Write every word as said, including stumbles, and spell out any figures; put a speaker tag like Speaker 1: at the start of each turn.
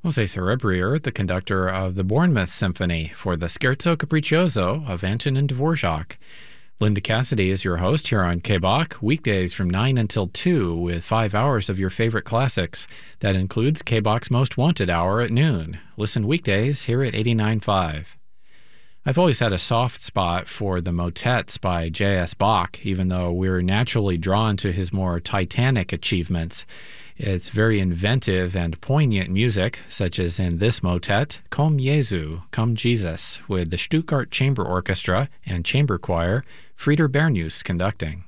Speaker 1: Jose Cerebrier, the conductor of the Bournemouth Symphony for the Scherzo Capriccioso of Antonin Dvorak. Linda Cassidy is your host here on K B O C, weekdays from nine until two with five hours of your favorite classics. That includes K B O C's Most Wanted Hour at noon. Listen weekdays here at eighty-nine point five. I've always had a soft spot for the motets by J S. Bach, even though we're naturally drawn to his more titanic achievements. It's very inventive and poignant music, such as in this motet, Komm Jesu, Come Jesus, with the Stuttgart Chamber Orchestra and Chamber Choir, Frieder Bernius conducting.